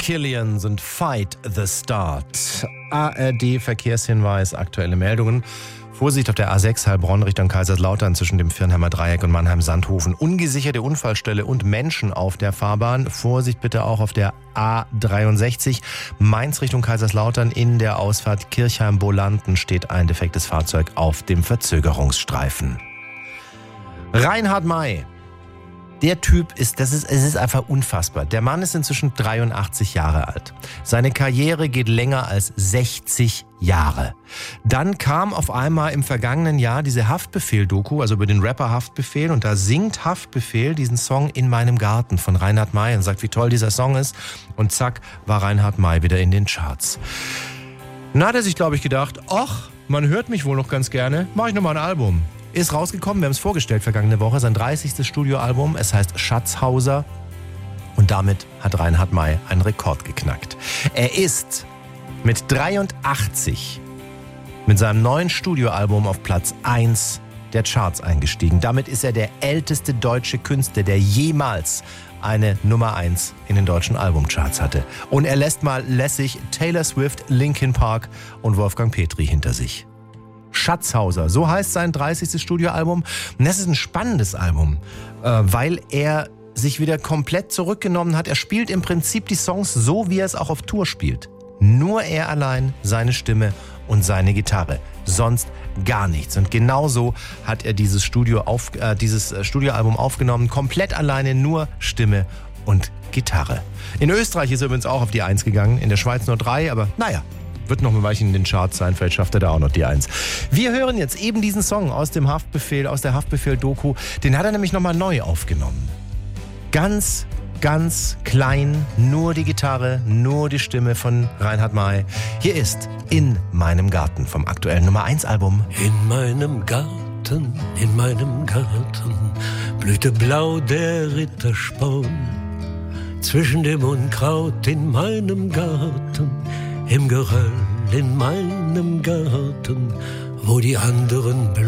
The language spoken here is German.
Killian und Fight the Start. ARD-Verkehrshinweis, aktuelle Meldungen. Vorsicht auf der A6 Heilbronn Richtung Kaiserslautern zwischen dem Viernheimer Dreieck und Mannheim-Sandhofen. Ungesicherte Unfallstelle und Menschen auf der Fahrbahn. Vorsicht bitte auch auf der A63 Mainz Richtung Kaiserslautern. In der Ausfahrt Kirchheim-Bolanden steht ein defektes Fahrzeug auf dem Verzögerungsstreifen. Reinhard May. Der Typ es ist einfach unfassbar. Der Mann ist inzwischen 83 Jahre alt. Seine Karriere geht länger als 60 Jahre. Dann kam auf einmal im vergangenen Jahr diese Haftbefehl-Doku, also über den Rapper Haftbefehl, und da singt Haftbefehl diesen Song In meinem Garten von Reinhard May und sagt, wie toll dieser Song ist. Und zack, war Reinhard May wieder in den Charts. Dann hat er sich, glaube ich, gedacht, ach, man hört mich wohl noch ganz gerne, mache ich nochmal ein Album. Ist rausgekommen, wir haben es vorgestellt vergangene Woche, sein 30. Studioalbum. Es heißt Schatzhauser und damit hat Reinhard May einen Rekord geknackt. Er ist mit 83 mit seinem neuen Studioalbum auf Platz 1 der Charts eingestiegen. Damit ist er der älteste deutsche Künstler, der jemals eine Nummer 1 in den deutschen Albumcharts hatte. Und er lässt mal lässig Taylor Swift, Linkin Park und Wolfgang Petri hinter sich. Schatzhauser, so heißt sein 30. Studioalbum. Und das ist ein spannendes Album, weil er sich wieder komplett zurückgenommen hat. Er spielt im Prinzip die Songs so, wie er es auch auf Tour spielt. Nur er allein, seine Stimme und seine Gitarre. Sonst gar nichts. Und genauso hat er dieses Studioalbum aufgenommen. Komplett alleine, nur Stimme und Gitarre. In Österreich ist er übrigens auch auf die 1 gegangen. In der Schweiz nur 3, aber naja. Wird noch ein Weilchen in den Charts sein, vielleicht schafft er da auch noch die 1. Wir hören jetzt eben diesen Song aus der Haftbefehl-Doku. Den hat er nämlich nochmal neu aufgenommen. Ganz, ganz klein, nur die Gitarre, nur die Stimme von Reinhard May. Hier ist In meinem Garten vom aktuellen Nummer 1 Album. In meinem Garten blühte blau der Rittersporn. Zwischen dem Unkraut in meinem Garten, im Geröll in meinem Garten, wo die anderen